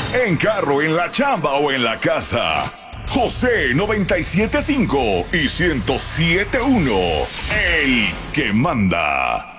En carro, en la chamba o en la casa. José 97.5 y 107.1. El que manda.